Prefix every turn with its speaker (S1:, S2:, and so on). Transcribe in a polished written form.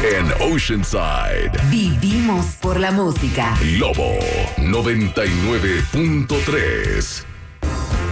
S1: en Oceanside.
S2: Vivimos por la música.
S1: Lobo 99.3.